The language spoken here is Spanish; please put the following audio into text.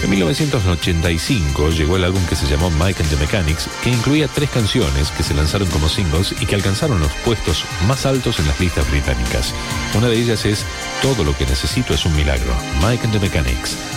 En 1985 llegó el álbum que se llamó Mike and the Mechanics, que incluía 3 canciones que se lanzaron como singles y que alcanzaron los puestos más altos en las listas británicas. Una de ellas es Todo lo que necesito es un milagro, Mike and the Mechanics.